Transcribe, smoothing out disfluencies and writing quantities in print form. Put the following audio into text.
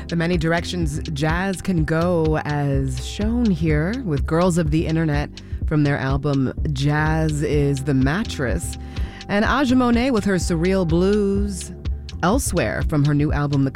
The many directions jazz can go, as shown here with Girls of the Internet from their album Jazz is the Mattress, and Aja Monet with her Surreal Blues. Elsewhere from her new album The